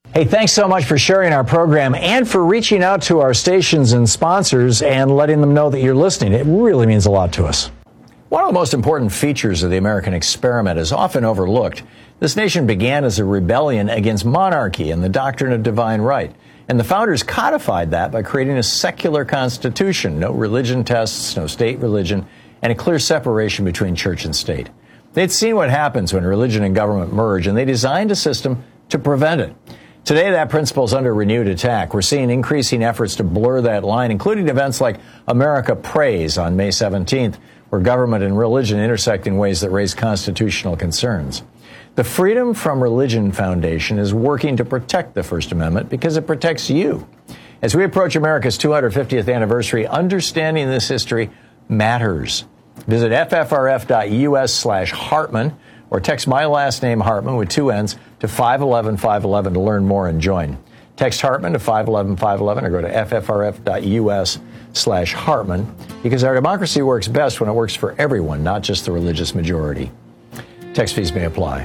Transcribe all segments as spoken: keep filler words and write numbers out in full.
Hey, thanks so much for sharing our program and for reaching out to our stations and sponsors and letting them know that you're listening. It really means a lot to us. One of the most important features of the American experiment is often overlooked. This nation began as a rebellion against monarchy and the doctrine of divine right. And the founders codified that by creating a secular constitution, no religion tests, no state religion, and a clear separation between church and state. They'd seen what happens when religion and government merge, and they designed a system to prevent it. Today, that principle is under renewed attack. We're seeing increasing efforts to blur that line, including events like America Prays on May seventeenth, where government and religion intersect in ways that raise constitutional concerns. The Freedom from Religion Foundation is working to protect the First Amendment because it protects you. As we approach America's two hundred fiftieth anniversary, understanding this history matters. Visit ffrf.us slash Hartman or text my last name Hartman with two N's to five one one five one one to learn more and join. Text Hartman to five one one five one one or go to ffrf.us slash Hartman because our democracy works best when it works for everyone, not just the religious majority. Text fees may apply.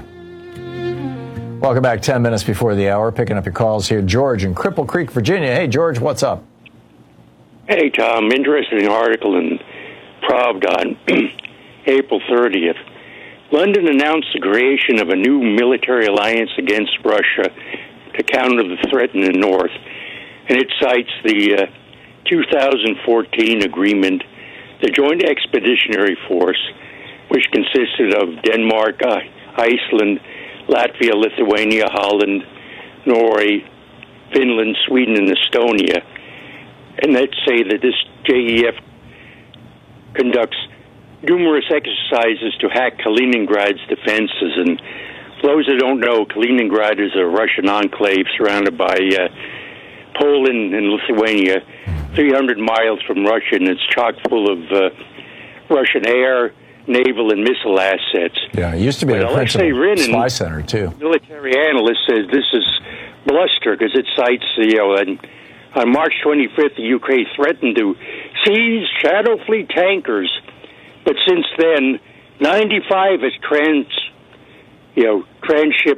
Welcome back ten minutes before the hour. Picking up your calls here. George in Cripple Creek, Virginia. Hey, George, what's up? Hey, Tom. Interesting article in Pravda on April thirtieth. London announced the creation of a new military alliance against Russia to counter the threat in the north. And it cites the uh, two thousand fourteen agreement, the Joint Expeditionary Force, which consisted of Denmark, uh, Iceland, Latvia, Lithuania, Holland, Norway, Finland, Sweden, and Estonia. And let's say that this J E F conducts numerous exercises to hack Kaliningrad's defenses. And for those that don't know, Kaliningrad is a Russian enclave surrounded by uh, Poland and Lithuania, three hundred miles from Russia, and it's chock full of uh, Russian air, naval, and missile assets. Yeah, it used to be but a principal Rinin, spy center, too. Military analyst says this is bluster because it cites, you know, and on March twenty-fifth, the Ukraine threatened to seize Shadow Fleet tankers, but since then, ninety-five has trans, you know, transshipped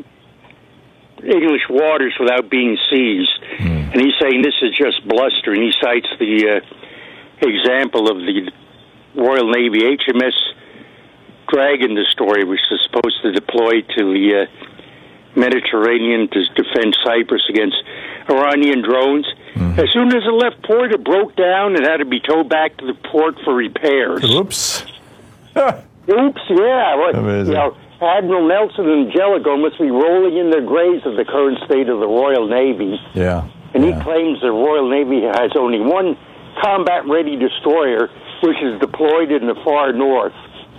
English waters without being seized. Mm. And he's saying this is just bluster, and he cites the uh, example of the Royal Navy H M S Dragon destroyer, which is supposed to deploy to the uh, Mediterranean to defend Cyprus against Iranian drones. Mm-hmm. As soon as it left port, it broke down and had to be towed back to the port for repairs. Oops. Oops, yeah. Well, you know, Admiral Nelson and Jellicoe must be rolling in their graves of the current state of the Royal Navy. Yeah. And yeah. he claims the Royal Navy has only one combat-ready destroyer, which is deployed in the far north.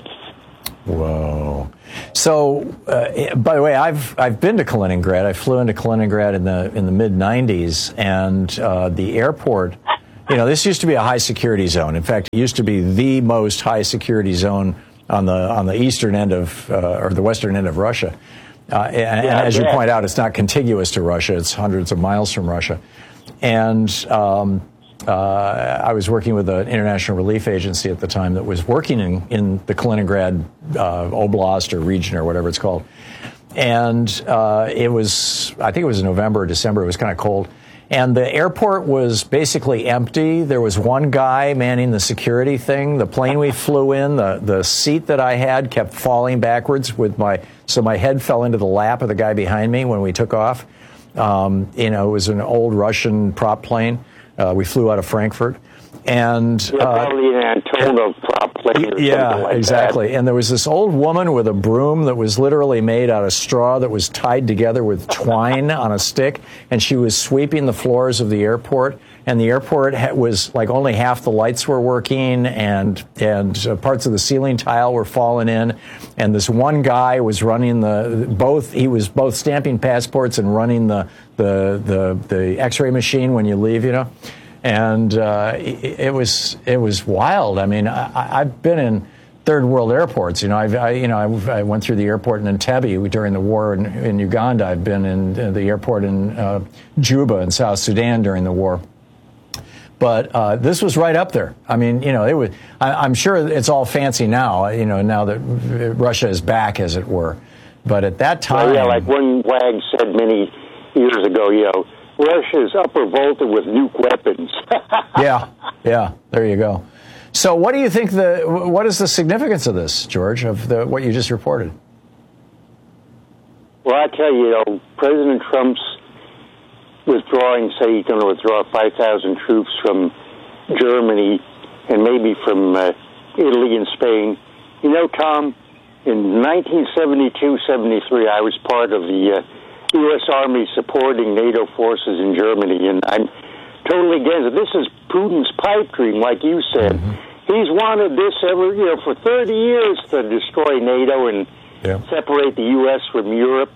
Whoa. So, uh, by the way, I've I've been to Kaliningrad. I flew into Kaliningrad in the in the mid nineties, and uh, the airport. You know, this used to be a high security zone. In fact, it used to be the most high security zone on the on the eastern end of uh, or the western end of Russia. Uh, and, yeah, and as yeah. you point out, it's not contiguous to Russia. It's hundreds of miles from Russia, and. Um, Uh, I was working with an international relief agency at the time that was working in, in the Kaliningrad uh, Oblast or region or whatever it's called. And uh, it was, I think it was November or December, it was kind of cold. And the airport was basically empty. There was one guy manning the security thing. The plane we flew in, the, the seat that I had kept falling backwards with my, so my head fell into the lap of the guy behind me when we took off. Um, you know, it was an old Russian prop plane. Uh, we flew out of Frankfurt, and yeah, probably an Antonov prop plane. Or yeah, like exactly. That. And there was this old woman with a broom that was literally made out of straw that was tied together with twine on a stick, and she was sweeping the floors of the airport. And the airport ha- was like only half the lights were working, and and uh, parts of the ceiling tile were falling in. And this one guy was running the both. He was both stamping passports and running the the the, the X-ray machine when you leave, you know. And uh, it, it was it was wild. I mean, I, I've been in third world airports. You know, I've, I you know I, I went through the airport in Entebbe during the war in, in Uganda. I've been in uh, the airport in uh, Juba in South Sudan during the war. But uh, this was right up there. I mean, you know, it was. I, I'm sure it's all fancy now. You know, now that Russia is back, as it were. But at that time, well, yeah, like one wag said many years ago, you know, Russia's upper Volta with nuke weapons. yeah, yeah, there you go. So what do you think the, what is the significance of this, George, of the, what you just reported? Well, I tell you, you know, President Trump's withdrawing, say he's going to withdraw five thousand troops from Germany and maybe from uh, Italy and Spain. You know, Tom, in nineteen seventy-two seventy-three, I was part of the uh, U S Army supporting NATO forces in Germany, and I'm totally against it. This is Putin's pipe dream, like you said. Mm-hmm. He's wanted this ever, you know, for thirty years to destroy NATO and yeah. separate the U S from Europe.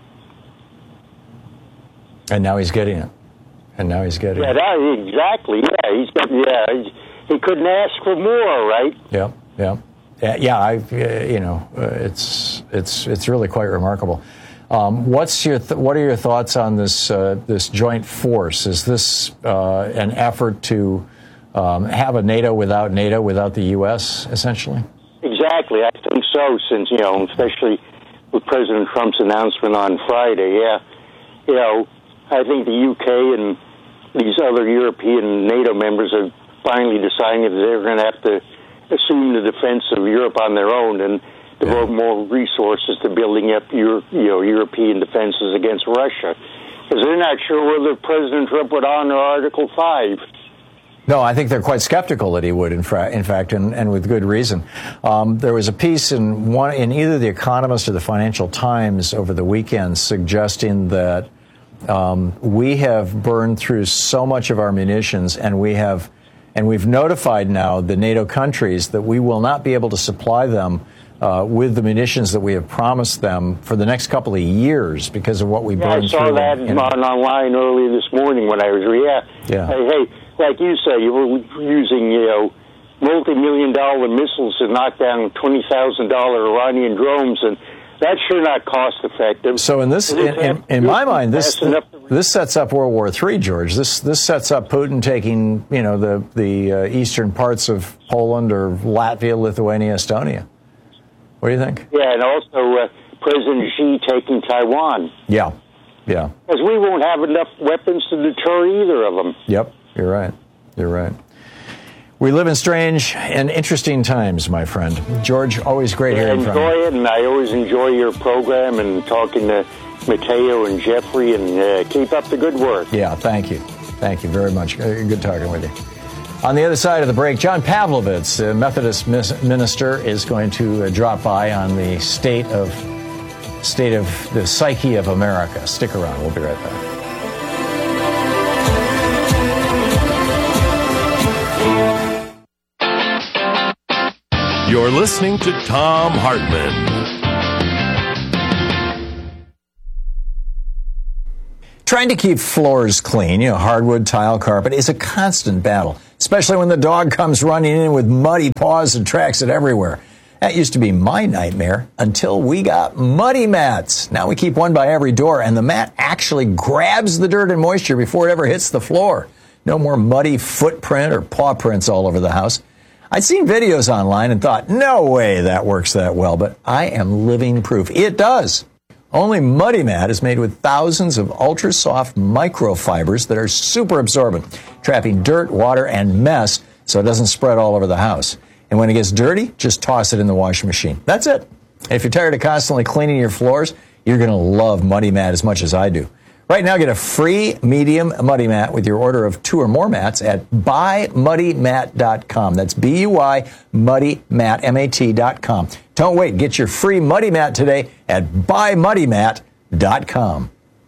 And now he's getting it. And now he's getting yeah, it. That, exactly. Yeah, he's got. Yeah, he's, he couldn't ask for more, right? Yeah, yeah, yeah. yeah I, uh, you know, uh, it's it's it's really quite remarkable. Um, what's your th- what are your thoughts on this uh, this joint force? Is this uh, an effort to um, have a NATO without NATO, without the U S, essentially? Exactly. I think so. Since you know, especially with President Trump's announcement on Friday. Yeah, you know. I think the U K and these other European NATO members are finally deciding that they're going to have to assume the defense of Europe on their own and devote yeah. more resources to building up Euro, you know, European defenses against Russia. Because they're not sure whether President Trump would honor Article five. No, I think they're quite skeptical that he would, in, fra- in fact, and, and with good reason. Um, there was a piece in one in either The Economist or the Financial Times over the weekend suggesting that Um, we have burned through so much of our munitions, and we have, and we've notified now the NATO countries that we will not be able to supply them uh, with the munitions that we have promised them for the next couple of years because of what we yeah, burned through. I saw that in, on, online earlier this morning when I was yeah. yeah. Hey, hey, like you say, you were using you know multi-million dollar missiles to knock down twenty thousand dollar Iranian drones and. That's sure not cost effective. So in this, in, in, in my mind, this this sets up World War Three, George. This this sets up Putin taking, you know, the the uh, eastern parts of Poland or Latvia, Lithuania, Estonia. What do you think? Yeah, and also uh, President Xi taking Taiwan. Yeah, yeah. Because we won't have enough weapons to deter either of them. Yep, you're right. You're right. We live in strange and interesting times, my friend. George, always great yeah, hearing from you. I enjoy it, and I always enjoy your program and talking to Mateo and Jeffrey, and uh, keep up the good work. Yeah, thank you. Thank you very much. Good talking with you. On the other side of the break, John Pavlovitz, the Methodist minister, is going to uh, drop by on the state of state of the psyche of America. Stick around. We'll be right back. You're listening to Thom Hartmann. Trying to keep floors clean, you know, hardwood, tile, carpet, is a constant battle, especially when the dog comes running in with muddy paws and tracks it everywhere. That used to be my nightmare until we got muddy mats. Now we keep one by every door, and the mat actually grabs the dirt and moisture before it ever hits the floor. No more muddy footprint or paw prints all over the house. I'd seen videos online and thought, no way that works that well, but I am living proof. It does. Only Muddy Mat is made with thousands of ultra-soft microfibers that are super absorbent, trapping dirt, water, and mess so it doesn't spread all over the house. And when it gets dirty, just toss it in the washing machine. That's it. And if you're tired of constantly cleaning your floors, you're going to love Muddy Mat as much as I do. Right now, get a free medium Muddy Mat with your order of two or more mats at buy muddy mat dot com. That's B U I, Muddy Mat, M A T dot com. Don't wait. Get your free Muddy Mat today at buy muddy mat dot com.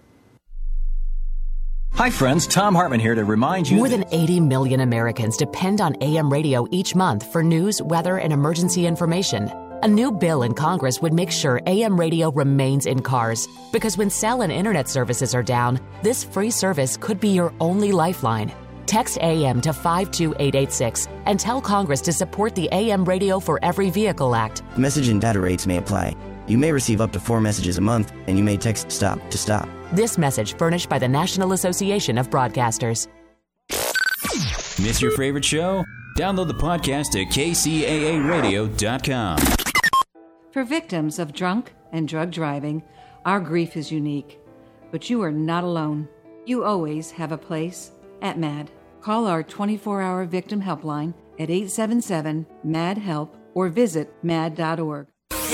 Hi, friends. Thom Hartmann here to remind you. More than eighty million Americans depend on A M radio each month for news, weather, and emergency information. A new bill in Congress would make sure A M radio remains in cars, because when cell and internet services are down, this free service could be your only lifeline. Text A M to five two eight eight six and tell Congress to support the A M Radio for Every Vehicle Act. Message and data rates may apply. You may receive up to four messages a month, and you may text STOP to stop. This message furnished by the National Association of Broadcasters. Miss your favorite show? Download the podcast at K C A A radio dot com. For victims of drunk and drug driving, our grief is unique. But you are not alone. You always have a place at MAD. Call our twenty-four hour victim helpline at eight seven seven, M A D, HELP or visit mad dot org.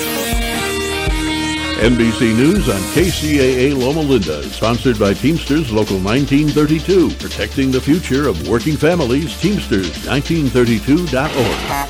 N B C News on K C A A Loma Linda is sponsored by Teamsters Local nineteen thirty-two, protecting the future of working families. Teamsters nineteen thirty-two dot org.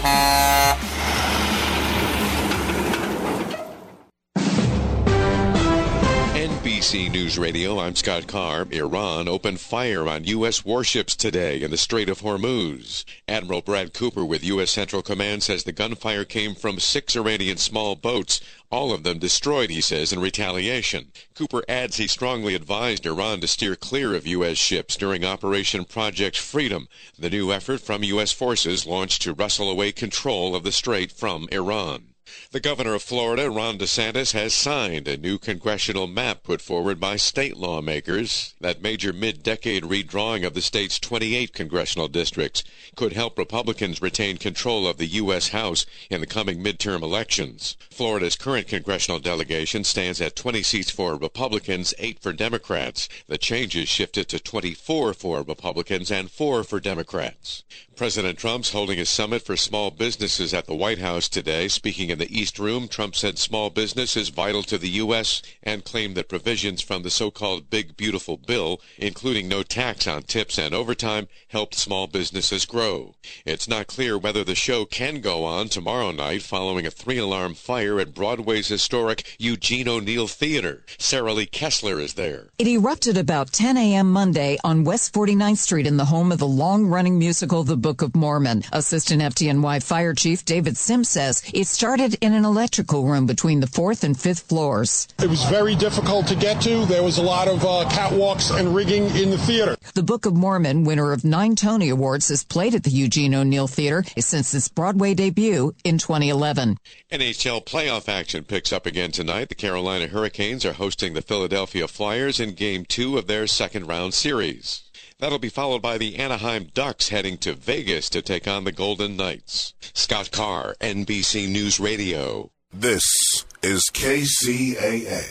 N B C News Radio, I'm Scott Carr. Iran opened fire on U S warships today in the Strait of Hormuz. Admiral Brad Cooper with U S Central Command says the gunfire came from six Iranian small boats, all of them destroyed, he says, in retaliation. Cooper adds he strongly advised Iran to steer clear of U S ships during Operation Project Freedom, the new effort from U S forces launched to wrestle away control of the strait from Iran. The governor of Florida, Ron DeSantis, has signed a new congressional map put forward by state lawmakers. That major mid-decade redrawing of the state's twenty-eight congressional districts could help Republicans retain control of the U S House in the coming midterm elections. Florida's current congressional delegation stands at twenty seats for Republicans, eight for Democrats. The changes shifted to twenty-four for Republicans and four for Democrats. President Trump's holding a summit for small businesses at the White House today. Speaking in the East Room, Trump said small business is vital to the U S and claimed that provisions from the so-called Big Beautiful Bill, including no tax on tips and overtime, helped small businesses grow. It's not clear whether the show can go on tomorrow night following a three-alarm fire at Broadway's historic Eugene O'Neill Theater. Sarah Lee Kessler is there. It erupted about ten a.m. Monday on West forty-ninth Street in the home of the long-running musical The Book of Mormon. Assistant F D N Y Fire Chief David Sims says it started in an electrical room between the fourth and fifth floors. It was very difficult to get to. There was a lot of uh, catwalks and rigging in the theater. The Book of Mormon, winner of nine Tony Awards, has played at the Eugene O'Neill Theater since its Broadway debut in twenty eleven. N H L playoff action picks up again tonight. The Carolina Hurricanes are hosting the Philadelphia Flyers in Game two of their second-round series. That'll be followed by the Anaheim Ducks heading to Vegas to take on the Golden Knights. Scott Carr, N B C News Radio. This is K C A A.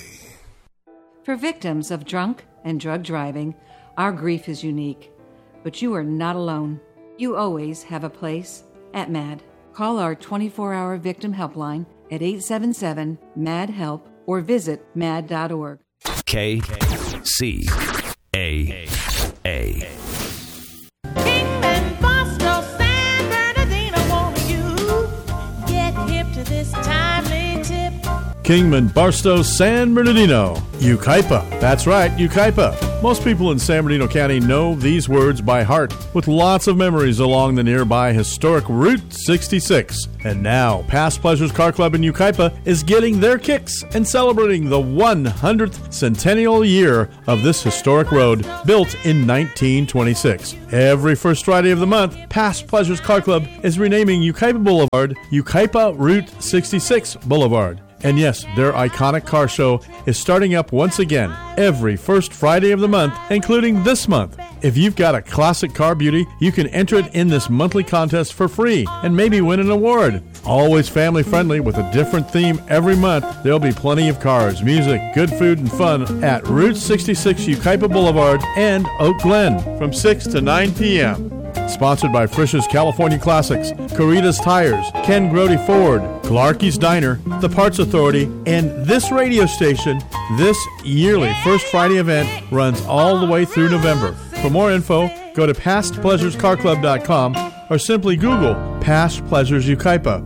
For victims of drunk and drug driving, our grief is unique. But you are not alone. You always have a place at MAD. Call our twenty-four hour victim helpline at eight seven seven, M A D, HELP or visit mad dot org. K C A A. Kingman, Boston, San Bernardino, won't you get hip to this timely tip? Kingman, Barstow, San Bernardino, Yucaipa. That's right, Yucaipa. Most people in San Bernardino County know these words by heart, with lots of memories along the nearby historic Route sixty-six. And now, Past Pleasures Car Club in Yucaipa is getting their kicks and celebrating the one hundredth centennial year of this historic road, built in nineteen twenty-six. Every first Friday of the month, Past Pleasures Car Club is renaming Yucaipa Boulevard Yucaipa Route sixty-six Boulevard. And yes, their iconic car show is starting up once again every first Friday of the month, including this month. If you've got a classic car beauty, you can enter it in this monthly contest for free and maybe win an award. Always family friendly with a different theme every month. There'll be plenty of cars, music, good food, and fun at Route sixty-six Yucaipa Boulevard and Oak Glen from six to nine p.m. Sponsored by Frisch's California Classics, Corridas Tires, Ken Grody Ford, Clarky's Diner, The Parts Authority, and this radio station. This yearly First Friday event runs all the way through November. For more info, go to past pleasures car club dot com or simply Google Past Pleasures Yucaipa.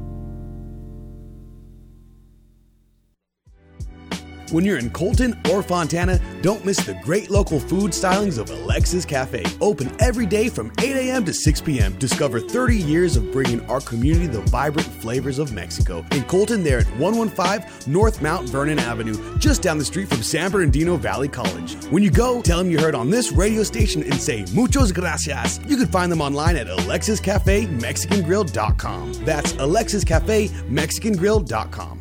When you're in Colton or Fontana, don't miss the great local food stylings of Alexis Cafe. Open every day from eight a.m. to six p.m. Discover thirty years of bringing our community the vibrant flavors of Mexico. In Colton, they're at one fifteen North Mount Vernon Avenue, just down the street from San Bernardino Valley College. When you go, tell them you heard on this radio station and say muchos gracias. You can find them online at alexis cafe mexican grill dot com. That's alexis cafe mexican grill dot com.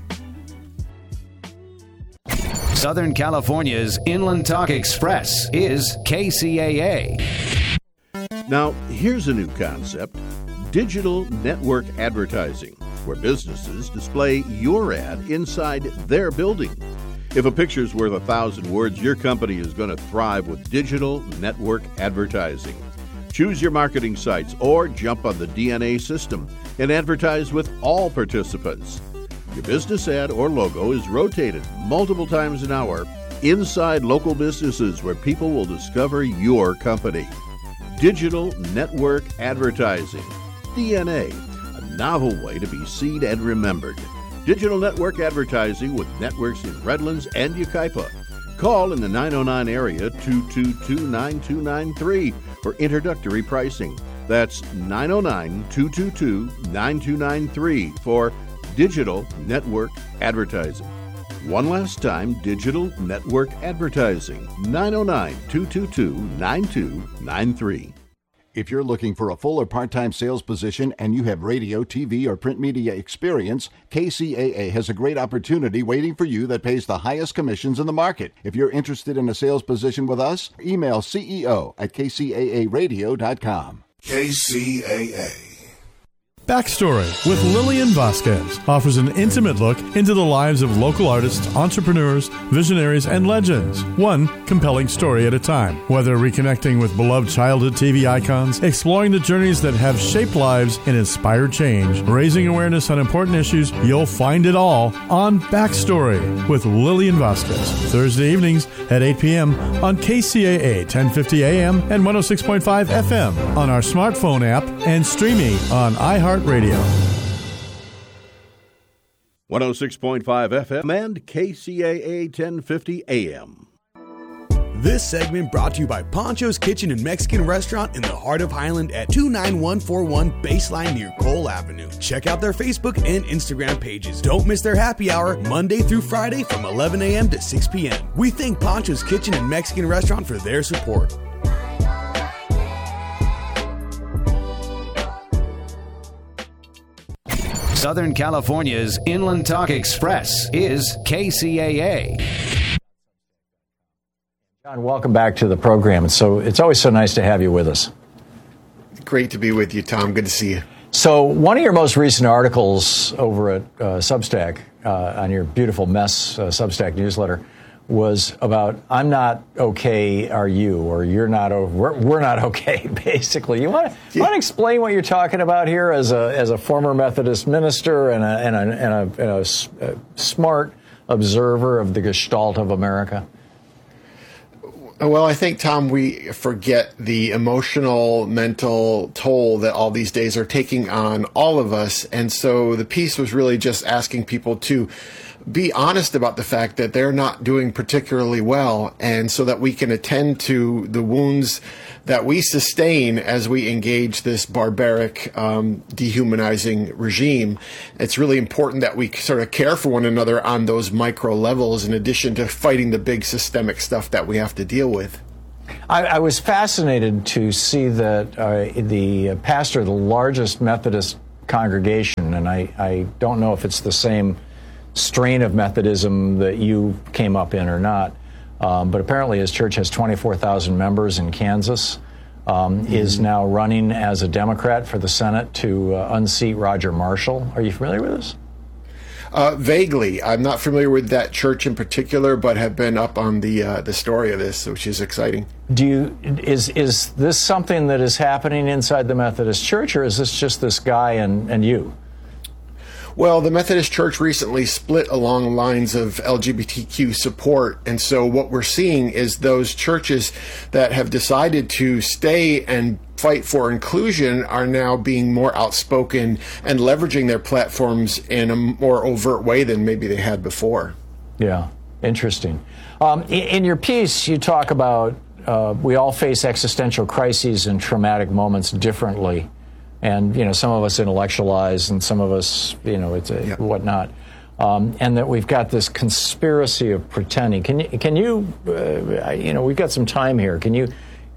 Southern California's Inland Talk Express is K C A A. Now, here's a new concept: digital network advertising, where businesses display your ad inside their building. If a picture's worth a thousand words, your company is going to thrive with digital network advertising. Choose your marketing sites or jump on the D N A system and advertise with all participants. Your business ad or logo is rotated multiple times an hour inside local businesses where people will discover your company. Digital network advertising, D N A, a novel way to be seen and remembered. Digital network advertising with networks in Redlands and Yucaipa. Call in the nine oh nine area two two two, nine two nine three for introductory pricing. That's nine oh nine, two two two, nine two nine three for digital network advertising. One last time, digital network advertising, nine oh nine, two two two, nine two nine three. If you're looking for a full or part-time sales position and you have radio, T V, or print media experience, K C A A has a great opportunity waiting for you that pays the highest commissions in the market. If you're interested in a sales position with us, email C E O at K C A A radio dot com. K C A A. Backstory with Lillian Vasquez offers an intimate look into the lives of local artists, entrepreneurs, visionaries, and legends, one compelling story at a time. Whether reconnecting with beloved childhood T V icons, exploring the journeys that have shaped lives and inspired change, raising awareness on important issues, you'll find it all on Backstory with Lillian Vasquez. Thursday evenings at eight p.m. on K C A A ten fifty A M and one oh six point five F M on our smartphone app and streaming on iHeartRadio. one oh six point five F M and K C A A ten fifty A M. This segment brought to you by Poncho's Kitchen and Mexican Restaurant in the heart of Highland at two nine one four one Baseline near Cole Avenue. Check out their Facebook and Instagram pages. Don't miss their happy hour Monday through Friday from eleven a.m. to six p.m. We thank Poncho's Kitchen and Mexican Restaurant for their support. Southern California's Inland Talk Express is K C A A. John, welcome back to the program. So it's always so nice to have you with us. Great to be with you, Tom. Good to see you. So one of your most recent articles over at uh, Substack, uh, on your beautiful Mess uh, Substack newsletter, was about I'm not okay, are you? Or you're not, o- we're, we're not okay, basically. You want to yeah. want to explain what you're talking about here as a as a former Methodist minister and a, and a, and a, and a, a smart observer of the gestalt of America? Well, I think, Tom, we forget the emotional, mental toll that all these days are taking on all of us. And so the piece was really just asking people to be honest about the fact that they're not doing particularly well, and so that we can attend to the wounds that we sustain as we engage this barbaric, um, dehumanizing regime. It's really important that we sort of care for one another on those micro levels, in addition to fighting the big systemic stuff that we have to deal with. I, I was fascinated to see that uh, the pastor of the largest Methodist congregation, and I, I don't know if it's the same strain of Methodism that you came up in or not, um, but apparently his church has twenty-four thousand members in Kansas, um, mm-hmm. is now running as a Democrat for the Senate to uh, unseat Roger Marshall. Are you familiar with this? Uh, vaguely. I'm not familiar with that church in particular, but have been up on the uh, the story of this, which is exciting. Do you is is this something that is happening inside the Methodist Church, or is this just this guy and, and you? Well, the Methodist Church recently split along lines of L G B T Q support, and so what we're seeing is those churches that have decided to stay and fight for inclusion are now being more outspoken and leveraging their platforms in a more overt way than maybe they had before. Yeah, interesting. Um, in, in your piece, you talk about uh, we all face existential crises and traumatic moments differently. And, you know, some of us intellectualize and some of us, you know, it's a, yeah. whatnot. Um, and that we've got this conspiracy of pretending. Can you, can you, uh, you know, we've got some time here. Can you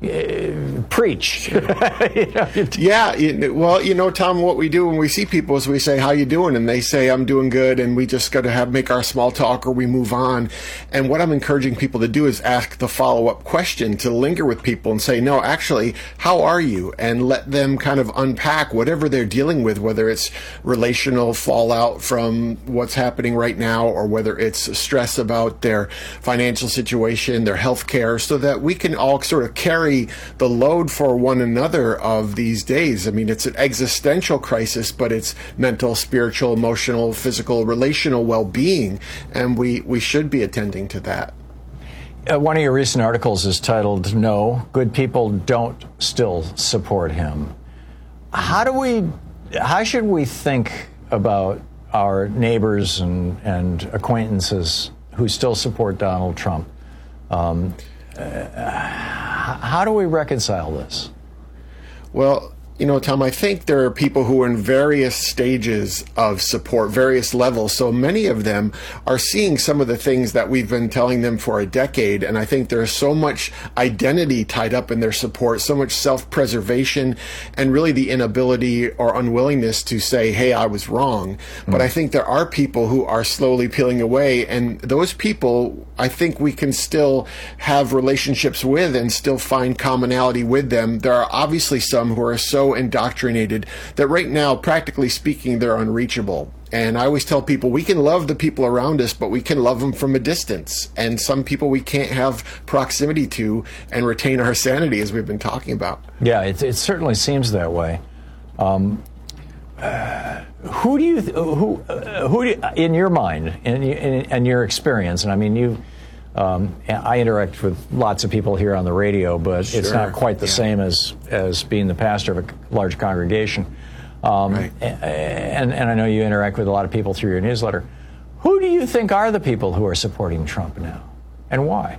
uh, preach. you know, yeah. You, well, you know, Tom, what we do when we see people is we say, "How you doing?" and they say, "I'm doing good," and we just got to have make our small talk or we move on. And what I'm encouraging people to do is ask the follow-up question, to linger with people and say, "No, actually, how are you?" and let them kind of unpack whatever they're dealing with, whether it's relational fallout from what's happening right now or whether it's stress about their financial situation, their health care, so that we can all sort of carry the load for one another of these days. I mean, it's an existential crisis, but it's mental, spiritual, emotional, physical, relational well-being, and we, we should be attending to that. Uh, one of your recent articles is titled, "No, Good People Don't Still Support Him." How do we, how should we think about our neighbors and, and acquaintances who still support Donald Trump? Um, uh, how do we reconcile this? Well, you know, Tom, I think there are people who are in various stages of support, various levels. So many of them are seeing some of the things that we've been telling them for a decade. And I think there's so much identity tied up in their support, so much self-preservation, and really the inability or unwillingness to say, hey, I was wrong. Mm. But I think there are people who are slowly peeling away. And those people, I think we can still have relationships with and still find commonality with them. There are obviously some who are so indoctrinated that right now, practically speaking, they're unreachable. And I always tell people we can love the people around us, but we can love them from a distance. And some people we can't have proximity to and retain our sanity, as we've been talking about. Yeah, it, it certainly seems that way. Um, uh, who do you, who, uh, who do you, in your mind, in, in, in your experience, and I mean, you, Um, I interact with lots of people here on the radio, but sure. It's not quite the yeah. same as, as being the pastor of a large congregation. Um, right. and, and I know you interact with a lot of people through your newsletter. Who do you think are the people who are supporting Trump now, and why?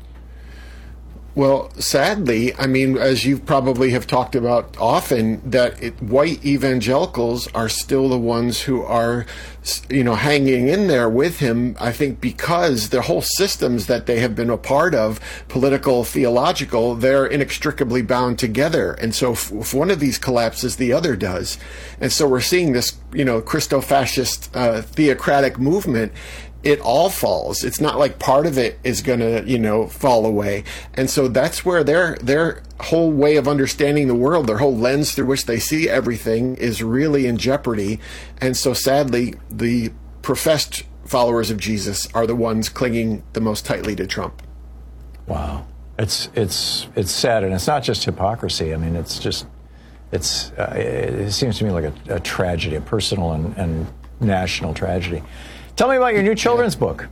Well, sadly, I mean, as you probably have talked about often, that it, white evangelicals are still the ones who are, you know, hanging in there with him, I think, because the whole systems that they have been a part of, political, theological, they're inextricably bound together. And so if, if one of these collapses, the other does. And so we're seeing this, you know, Christo-fascist uh, theocratic movement. It all falls. It's not like part of it is going to, you know, fall away. And so that's where their their whole way of understanding the world, their whole lens through which they see everything is really in jeopardy. And so sadly, the professed followers of Jesus are the ones clinging the most tightly to Trump. Wow. It's it's it's sad, and it's not just hypocrisy. I mean, it's just it's uh, it seems to me like a, a tragedy, a personal and, and national tragedy. Tell me about your new children's book.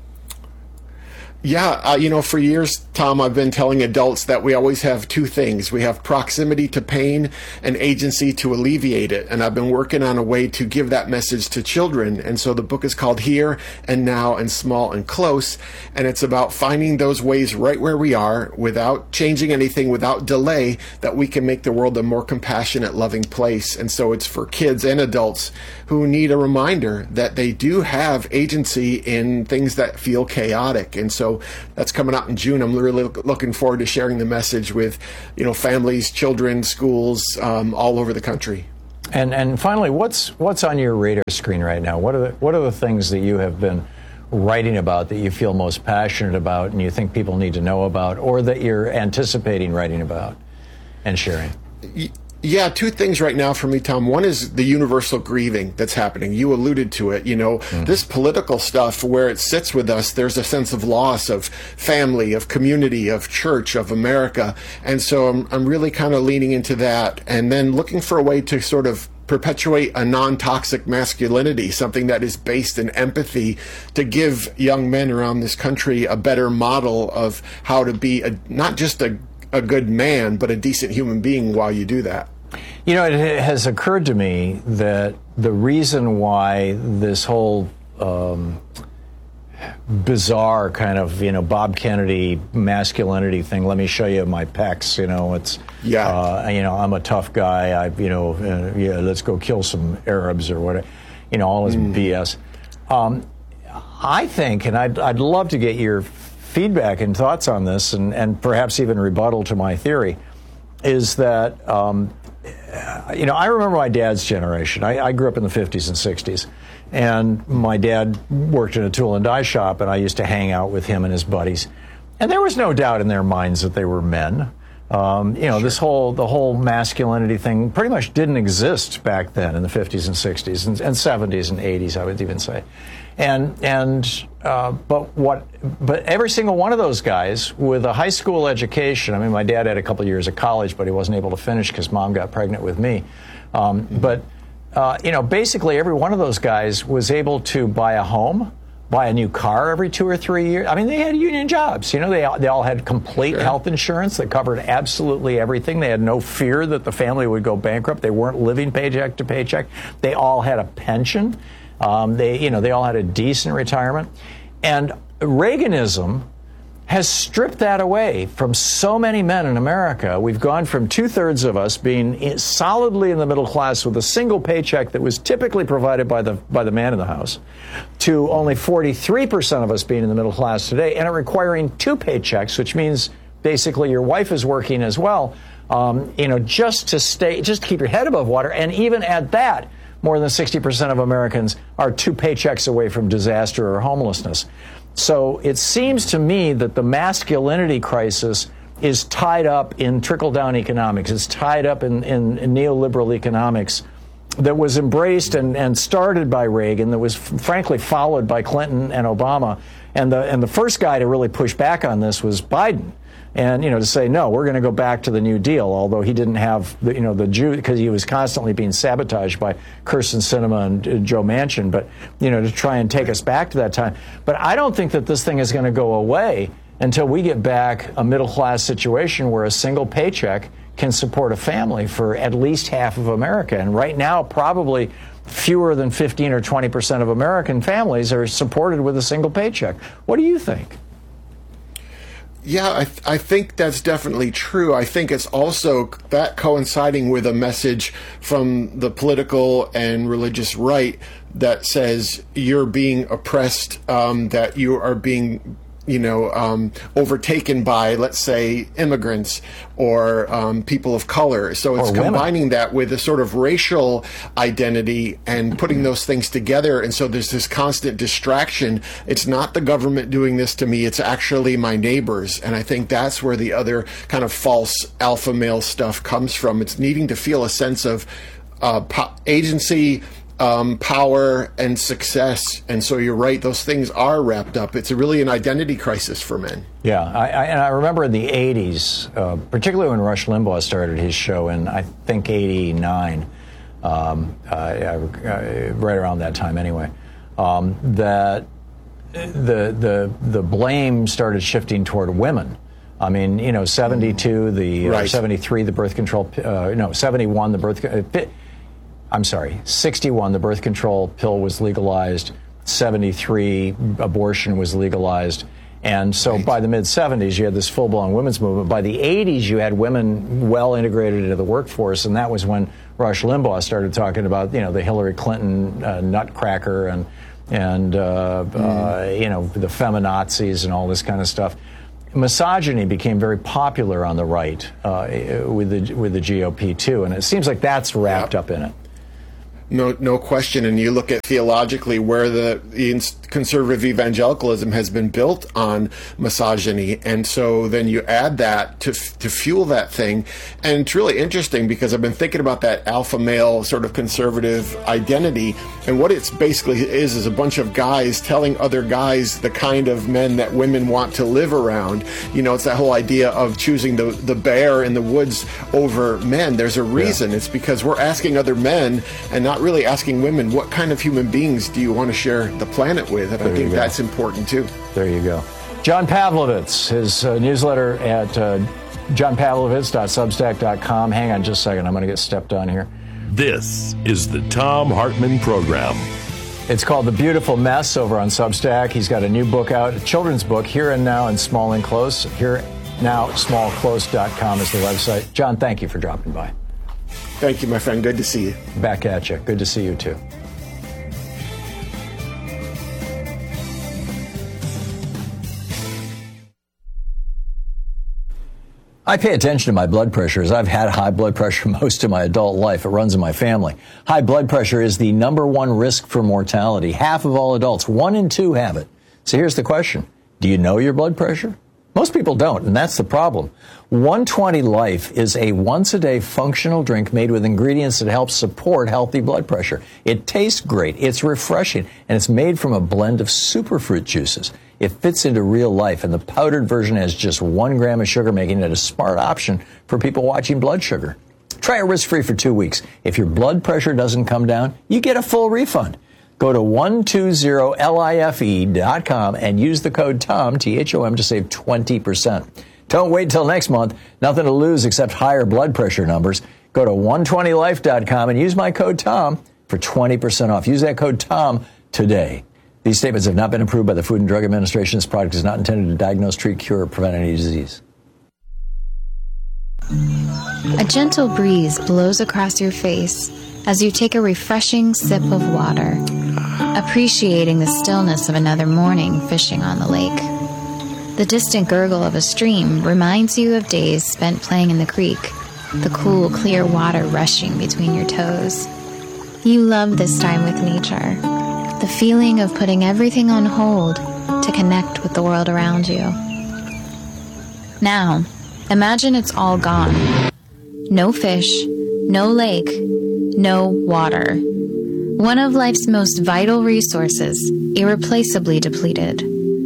Yeah, uh, you know, for years, Tom, I've been telling adults that we always have two things. We have proximity to pain and agency to alleviate it. And I've been working on a way to give that message to children. And so the book is called Here and Now and Small and Close. And it's about finding those ways right where we are without changing anything, without delay, that we can make the world a more compassionate, loving place. And so it's for kids and adults who need a reminder that they do have agency in things that feel chaotic. And so So that's coming out in June. I'm really looking forward to sharing the message with, you know, families, children, schools, um, all over the country. And and finally, what's what's on your radar screen right now? What are the what are the things that you have been writing about that you feel most passionate about and you think people need to know about, or that you're anticipating writing about and sharing? Y- Yeah, two things right now for me, Tom. One is the universal grieving that's happening. You alluded to it. You know, mm. this political stuff, where it sits with us, there's a sense of loss of family, of community, of church, of America. And so I'm, I'm really kind of leaning into that, and then looking for a way to sort of perpetuate a non-toxic masculinity, something that is based in empathy, to give young men around this country a better model of how to be a, not just a a good man, but a decent human being while you do that. You know, it has occurred to me that the reason why this whole um, bizarre kind of, you know, Bob Kennedy masculinity thing, let me show you my pecs, you know, it's, yeah, uh, you know, I'm a tough guy, I, you know, uh, yeah, let's go kill some Arabs or whatever, you know, all this mm. B S. Um, I think, and I'd, I'd love to get your feedback and thoughts on this, and, and perhaps even rebuttal to my theory. is that, um, you know, I remember my dad's generation. I, I grew up in the fifties and sixties. And my dad worked in a tool and die shop, and I used to hang out with him and his buddies. And there was no doubt in their minds that they were men. Um, you know, sure. this whole the whole masculinity thing pretty much didn't exist back then in the fifties and sixties and, and seventies and eighties, I would even say. And and uh, but what? But every single one of those guys with a high school education. I mean, my dad had a couple of years of college, but he wasn't able to finish because mom got pregnant with me. Um, mm-hmm. But uh, you know, basically every one of those guys was able to buy a home, buy a new car every two or three years. I mean, they had union jobs. You know, they they all had complete sure. health insurance that covered absolutely everything. They had no fear that the family would go bankrupt. They weren't living paycheck to paycheck. They all had a pension. Um, they, you know, they all had a decent retirement. And Reaganism has stripped that away from so many men in America. We've gone from two-thirds of us being solidly in the middle class with a single paycheck that was typically provided by the by the man in the house to only forty-three percent of us being in the middle class today, and it requiring two paychecks, which means basically your wife is working as well, um, you know, just to stay, just to keep your head above water. And even at that, more than sixty percent of Americans are two paychecks away from disaster or homelessness. So it seems to me that the masculinity crisis is tied up in trickle-down economics. It's tied up in, in, in neoliberal economics that was embraced and, and started by Reagan, that was f- frankly followed by Clinton and Obama. And the and the first guy to really push back on this was Biden. And, you know, to say, no, we're going to go back to the New Deal, although he didn't have, the, you know, the Jew, because he was constantly being sabotaged by Kyrsten Sinema and uh, Joe Manchin, but, you know, to try and take us back to that time. But I don't think that this thing is going to go away until we get back a middle-class situation where a single paycheck can support a family for at least half of America. And right now, probably fewer than fifteen or twenty percent of American families are supported with a single paycheck. What do you think? Yeah, I, th- I think that's definitely true. I think it's also that coinciding with a message from the political and religious right that says you're being oppressed, um, that you are being, you know, um, overtaken by, let's say, immigrants or um, people of color. So it's combining that with a sort of racial identity and putting those things together. And so there's this constant distraction. It's not the government doing this to me. It's actually my neighbors. And I think that's where the other kind of false alpha male stuff comes from. It's needing to feel a sense of uh, po- agency, Um, power and success. And so you're right, those things are wrapped up. It's a really an identity crisis for men. Yeah, I, I, and I remember in the eighties, uh, particularly when Rush Limbaugh started his show in, I think, eighty-nine, um, uh, I, I, right around that time anyway, um, that the, the, the blame started shifting toward women. I mean, you know, seventy-two, the right. uh, seventy-three, the birth control, uh, no, seventy-one, the birth uh, I'm sorry, sixty-one, the birth control pill was legalized. seventy-three, abortion was legalized. And so right. by the mid-seventies, you had this full-blown women's movement. By the eighties, you had women well integrated into the workforce, and that was when Rush Limbaugh started talking about, you know, the Hillary Clinton uh, nutcracker and, and uh, mm. uh, you know, the feminazis and all this kind of stuff. Misogyny became very popular on the right uh, with the with the G O P, too, and it seems like that's wrapped yep. up in it. No, no question. And you look at theologically where the, the conservative evangelicalism has been built on misogyny, and so then you add that to to fuel that thing. And it's really interesting because I've been thinking about that alpha male sort of conservative identity, and what it's basically is is a bunch of guys telling other guys the kind of men that women want to live around. You know, it's that whole idea of choosing the the bear in the woods over men. There's a reason. Yeah. It's because we're asking other men and not really asking women, what kind of human beings do you want to share the planet with? And there I think that's important too. There you go. John Pavlovitz, his uh, newsletter at uh, john pavlovitz dot substack dot com. Hang on just a second. I'm going to get stepped on here. This is the Thom Hartmann Program. It's called The Beautiful Mess over on Substack. He's got a new book out, a children's book, Here and Now and Small and Close. Here Now Small Close dot com is the website. John, thank you for dropping by. Thank you, my friend. Good to see you. Back at you. Good to see you, too. I pay attention to my blood pressure as I've had high blood pressure most of my adult life. It runs in my family. High blood pressure is the number one risk for mortality. Half of all adults, one in two have it. So here's the question. Do you know your blood pressure? Most people don't, and that's the problem. one twenty Life is a once-a-day functional drink made with ingredients that help support healthy blood pressure. It tastes great, it's refreshing, and it's made from a blend of superfruit juices. It fits into real life, and the powdered version has just one gram of sugar, making it a smart option for people watching blood sugar. Try it risk-free for two weeks. If your blood pressure doesn't come down, you get a full refund. Go to one twenty life dot com and use the code TOM, T H O M, to save twenty percent. Don't wait till next month. Nothing to lose except higher blood pressure numbers. Go to one twenty life dot com and use my code TOM for twenty percent off. Use that code TOM today. These statements have not been approved by the Food and Drug Administration. This product is not intended to diagnose, treat, cure, or prevent any disease. A gentle breeze blows across your face as you take a refreshing sip of water, appreciating the stillness of another morning fishing on the lake. The distant gurgle of a stream reminds you of days spent playing in the creek, the cool, clear water rushing between your toes. You love this time with nature, the feeling of putting everything on hold to connect with the world around you. Now, imagine it's all gone. No fish, no lake, no water. One of life's most vital resources, irreplaceably depleted.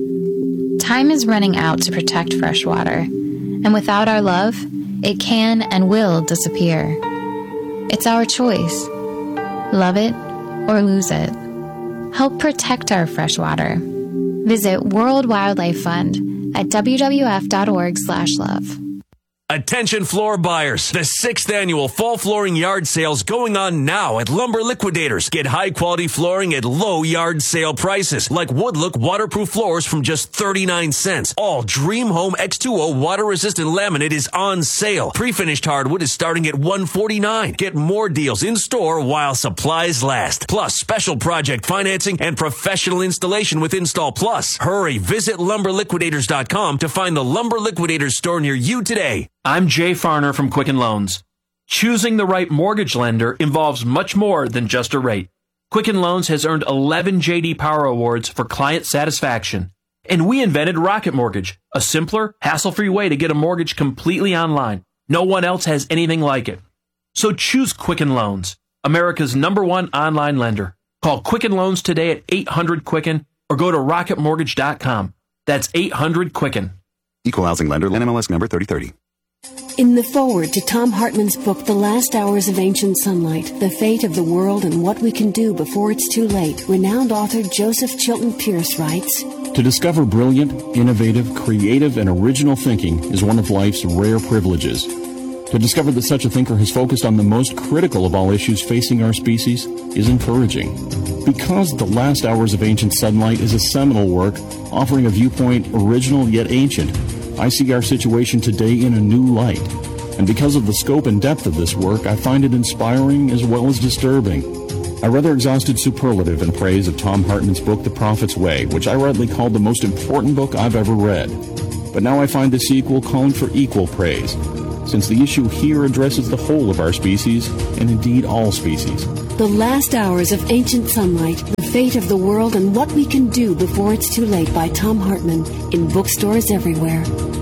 Time is running out to protect fresh water, and without our love, it can and will disappear. It's our choice. Love it or lose it. Help protect our fresh water. Visit World Wildlife Fund at w w f dot org slash love. Attention floor buyers. The sixth annual fall flooring yard sale's going on now at Lumber Liquidators. Get high quality flooring at low yard sale prices, like Woodlook waterproof floors from just thirty-nine cents. All Dream Home X two O water resistant laminate is on sale. Pre-finished hardwood is starting at one forty-nine. Get more deals in store while supplies last. Plus special project financing and professional installation with Install Plus. Hurry, visit lumber liquidators dot com to find the Lumber Liquidators store near you today. I'm Jay Farner from Quicken Loans. Choosing the right mortgage lender involves much more than just a rate. Quicken Loans has earned eleven J D Power Awards for client satisfaction. And we invented Rocket Mortgage, a simpler, hassle-free way to get a mortgage completely online. No one else has anything like it. So choose Quicken Loans, America's number one online lender. Call Quicken Loans today at eight hundred Quicken or go to rocket mortgage dot com. That's eight hundred Quicken. Equal housing lender, N M L S number thirty thirty. In the foreword to Tom Hartman's book, The Last Hours of Ancient Sunlight, The Fate of the World and What We Can Do Before It's Too Late, renowned author Joseph Chilton Pierce writes, To discover brilliant, innovative, creative, and original thinking is one of life's rare privileges. To discover that such a thinker has focused on the most critical of all issues facing our species is encouraging. Because The Last Hours of Ancient Sunlight is a seminal work offering a viewpoint original yet ancient, I see our situation today in a new light. And because of the scope and depth of this work, I find it inspiring as well as disturbing. I rather exhausted superlative in praise of Tom Hartman's book, The Prophet's Way, which I rightly called the most important book I've ever read. But now I find the sequel calling for equal praise, since the issue here addresses the whole of our species, and indeed all species. The Last Hours of Ancient Sunlight, The Fate of the World and What We Can Do Before It's Too Late by Tom Hartman, in bookstores everywhere.